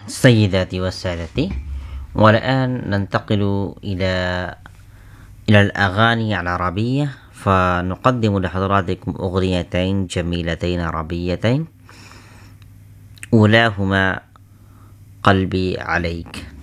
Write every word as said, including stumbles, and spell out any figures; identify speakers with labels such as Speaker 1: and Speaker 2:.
Speaker 1: سيداتي وسادتي، والآن ننتقل إلى إلى الأغاني العربية، فنقدم لحضراتكم أغنيتين جميلتين عربيتين، أولاهما قلبي عليك.